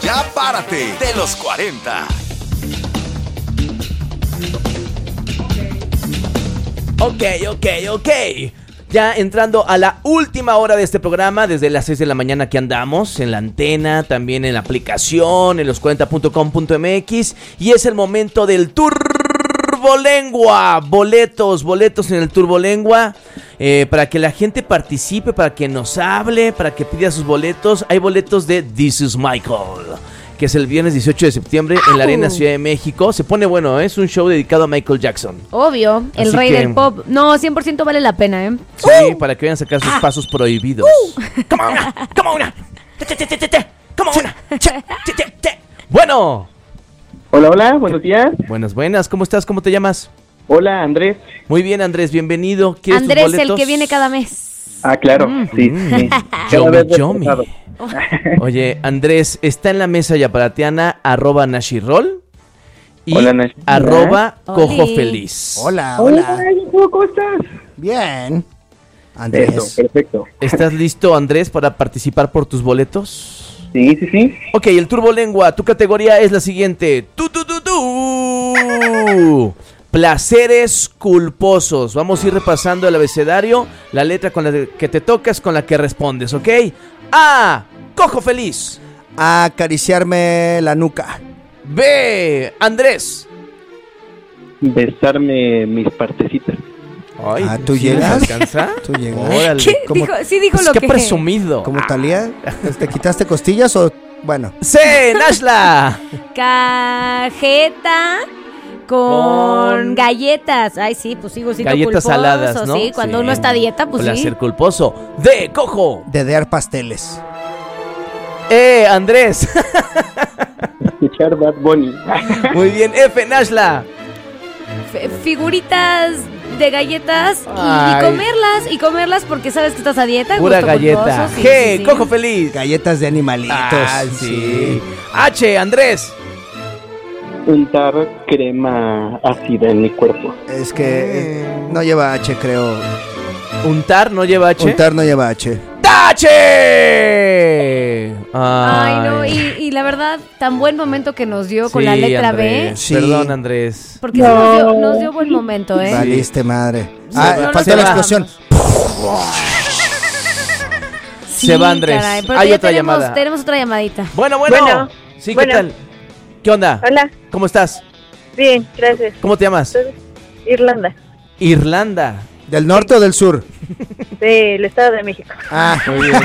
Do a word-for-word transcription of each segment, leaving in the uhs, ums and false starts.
Ya párate de los cuarenta. Ok, ok, ok. Ya entrando a la última hora de este programa, desde las seis de la mañana que andamos, en la antena, también en la aplicación, en los cuarenta punto com punto m x, y es el momento del Turbolengua. Boletos, boletos en el Turbolengua, eh, para que la gente participe, para que nos hable, para que pida sus boletos. Hay boletos de This is Michael, que es el viernes dieciocho de septiembre en la Arena Ciudad de México. Se pone bueno, ¿eh? Es un show dedicado a Michael Jackson. Obvio, el Así rey que... del pop. No, cien por ciento vale la pena, ¿eh? Sí, uh. para que vayan a sacar sus pasos prohibidos. Uh. ¡Come on, come on! ¡Come on! Bueno. Hola, hola, buenos días. Buenas, buenas. ¿Cómo estás? ¿Cómo te llamas? Hola, Andrés. Muy bien, Andrés, bienvenido. ¿Quieres Andrés, tus boletos? el que viene cada mes. Ah, claro, Mm. sí. sí. Yomi, Yomi. Oye, Andrés, está en la mesa Yaparatiana, arroba Nashirol y Hola, Nashi. arroba Oli. Cojo Feliz. Hola, Hola, hola. ¿cómo estás? Bien. Andrés. Eso, perfecto. ¿Estás listo, Andrés, para participar por tus boletos? Sí, sí, sí. Ok, el Turbolengua, tu categoría es la siguiente. ¡Tu, tu, tu, tu! Placeres culposos. Vamos a ir repasando el abecedario. La letra con la que te tocas, con la que respondes, ¿ok? A. Cojo Feliz. A acariciarme la nuca. B. Andrés. Besarme mis partecitas. Ay, Ah, ¿tú ¿sí llegas? nos alcanza? ¿Tú llegas? Órale. ¿Qué? ¿Cómo? Dijo, sí dijo Pues lo qué que... presumido. ¿Cómo Talía? ¿Te quitaste costillas o...? Bueno. C. Nashla. Cajeta con, Con- galletas. Ay, sí, pues sí, gustito Galletas culposo, saladas, ¿no? Sí, cuando Sí. uno está a dieta, pues Placer sí. culposo. D. Cojo. Dedear pasteles. E. Andrés. Escuchar Bad Bunny. Muy bien. F. Nashla. F- figuritas de galletas y, y Ay. comerlas, y comerlas porque sabes que estás a dieta. Pura gusto galleta. culposo, sí, G. sí, sí. Cojo Feliz. Galletas de animalitos. Ah, sí. H. Andrés. Untar crema ácida en mi cuerpo. Es que eh, no lleva H, creo. Untar no lleva H. Untar no lleva H. ¡Tache! Ay, no, y, y la verdad, tan buen momento que nos dio con Sí, la letra Andrés. B. Sí. Perdón, Andrés. Porque sí nos, dio, nos dio buen momento, ¿eh? Valiste madre. Sí, ah, no, no faltó se la va. explosión. Sí, Se va, Andrés. caray, pero Hay ya otra tenemos, llamada. tenemos otra llamadita. Bueno, bueno. Bueno, Sí, ¿qué bueno. tal? ¿Qué onda? Hola, ¿Cómo estás? bien, gracias. ¿Cómo te llamas? Soy Irlanda, Irlanda. ¿Del norte o del sur? del Estado de México. Ah,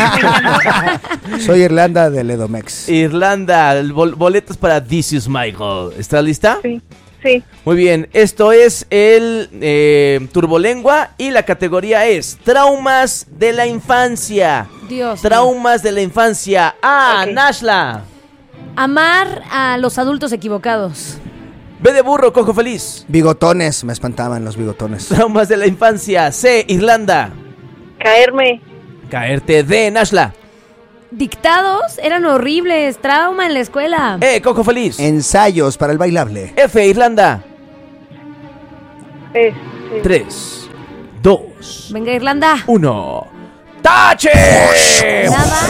soy Irlanda del Edomex. Irlanda. El bol- boletos para This is Michael. ¿Estás lista? Sí, sí. Muy bien. Esto es el eh, Turbolengua y la categoría es Traumas de la Infancia. Dios. Traumas de la Infancia. A. Ok. Nashla. Amar a los adultos equivocados. B de burro, Cojo Feliz. Bigotones, me espantaban los bigotones. Traumas de la Infancia. C. Irlanda. Caerme, Caerte. D. Nashla. Dictados eran horribles. Trauma en la escuela. E. Cojo Feliz. Ensayos para el bailable. F. Irlanda. este, tres, dos, Venga, Irlanda. uno. ¡Tache! Nada.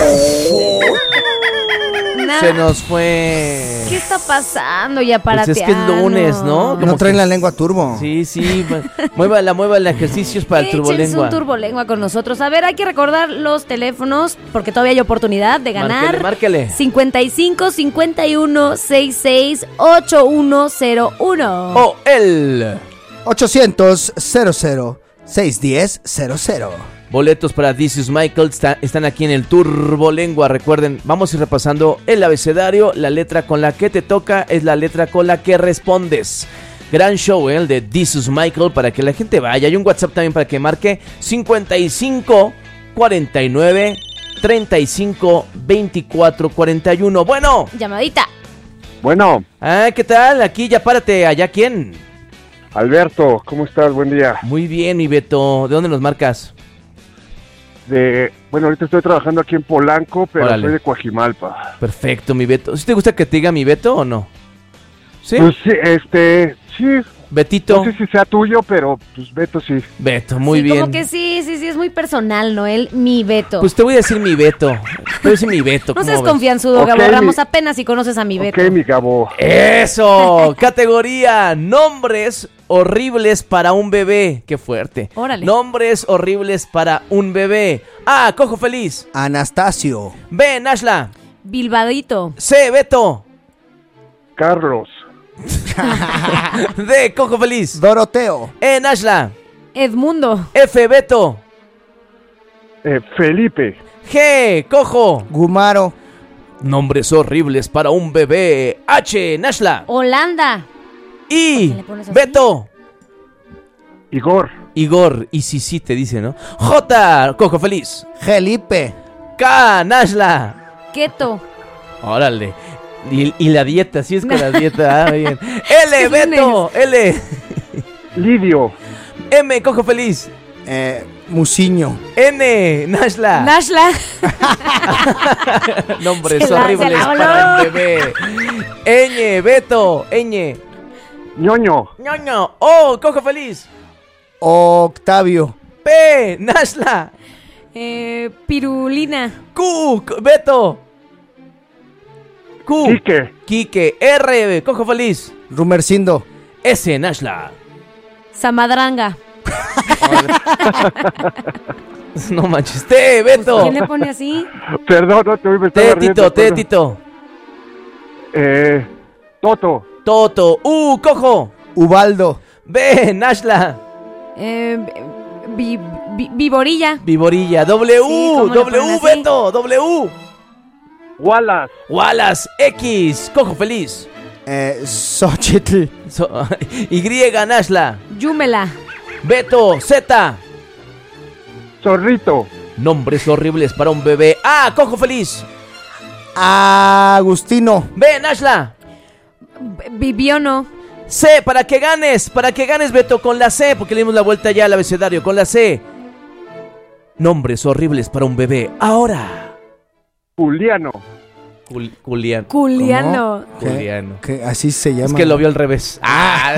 Nada. Se nos fue. ¿Qué está pasando ya para Pues es que es lunes, ¿no? Como No traen que- la lengua turbo. Sí, sí. Muévala, muévala. Ejercicios para el Échense Turbolengua. un turbolengua con nosotros. A ver, hay que recordar los teléfonos porque todavía hay oportunidad de ganar. Márquele, márquele. cincuenta y cinco, cincuenta y uno, sesenta y seis, ochenta y uno cero uno. O el ochocientos, cero cero, seiscientos diez, cero cero. boletos para This is Michael está- están aquí en el Turbolengua. Recuerden, vamos a ir repasando el abecedario. La letra con la que te toca es la letra con la que respondes. Gran show, ¿eh? El de This is Michael, para que la gente vaya. Hay un WhatsApp también para que marque cincuenta y cinco, cuarenta y nueve, treinta y cinco, veinticuatro, cuarenta y uno. Bueno. Llamadita. Bueno, Ah, ¿qué tal? Aquí ya párate. ¿Allá quién? Alberto, ¿cómo estás? Buen día. Muy bien, mi Beto. ¿De dónde nos marcas? De, bueno, ahorita estoy trabajando aquí en Polanco, pero Órale. soy de Coajimalpa. Perfecto, mi Beto. ¿Sí te gusta que te diga mi Beto o no? ¿Sí? Pues sí, este, sí, Betito. No sé si sea tuyo, pero pues Beto sí. Beto, muy Sí, bien. Como que sí, sí, sí, es muy personal, Noel, mi Beto. Pues te voy a decir mi Beto. Te voy a decir mi Beto. no ¿cómo seas ves? confianzudo, Ok, Gabo Ramos, mi- apenas si conoces a mi Beto. Ok, mi Gabo. Eso, categoría nombres horribles para un bebé. Qué fuerte. Órale. Nombres horribles para un bebé. A, Cojo Feliz. Anastasio. B, Nashla. Bilbadito. C, Beto. Carlos. D, Cojo Feliz. Doroteo. E, Nashla. Edmundo. F, Beto. Eh, Felipe. G, Cojo. Gumaro. Nombres horribles para un bebé. H, Nashla. Holanda. I, qué le pones así? Beto. Igor. Igor. Y sí, sí, te dice, ¿no? J, Cojo Feliz. Felipe. K, Nashla. Keto. Órale. Y, y la dieta, sí es con la dieta. Ah, bien. L, ¿Quién Beto. L. Lidio. M, Cojo Feliz. Eh, Musiño. N, Nashla. Nashla. Nombres Se la- horribles se la voló. para un bebé. Ñ, Beto. Ñ. Ñoño. Ñoño. O, Cojo Feliz. Octavio. P, Nashla. Eh, pirulina. Q, Co- Beto. Q. Quique. Quique. R, Cojo Feliz. Rumercindo. S, Nashla. Samadranga. No manches. T, Beto. ¿Quién le pone así? Perdón, no te voy a estar T, riendo, Tito. T, perdón. Tito. Eh, Toto. Toto. U, Cojo. Ubaldo. B, Nashla. Eh, vi- vi- Viborilla. Viborilla. W, Sí, ¿cómo le W, ponen así? Beto. W. Wallace. Wallace. X, Cojo Feliz. Eh, Xochitl. So- y, Nashla. Yúmela. Beto. Z. Zorrito. Nombres horribles para un bebé. A, Cojo Feliz. Agustino. B, Nashla. B- Bibiono. C, para que ganes. Para que ganes, Beto, con la C. Porque le dimos la vuelta ya al abecedario. Con la C. Nombres horribles para un bebé. Ahora. Juliano. Jul- Julián. Culiano. ¿Qué? Juliano. Que así se llama. Es que lo vio al revés. ¡Ah!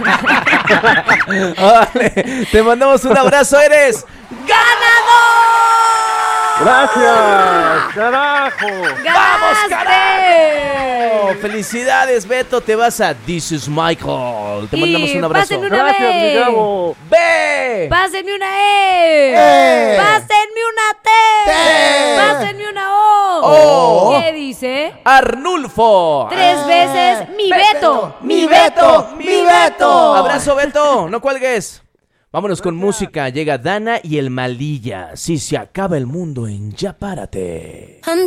Vale, te mandamos un abrazo, eres Gracias. Carajo. ¡Vamos, ¡Ganaste! carajo! Felicidades, Beto, te vas a This is Michael. Te Y mandamos un abrazo. pásenme una Gracias, mi B. Gabo. ¡Ve! Pásenme una E. E. Pásenme una T. T. Pásenme una O. O. ¿Qué dice? Arnulfo. Tres veces mi Beto. Mi Beto, mi Beto. Abrazo, Beto, no cuelgues. Vámonos con música. Llega Dana y el Malilla. Si se acaba el mundo en Ya Párate.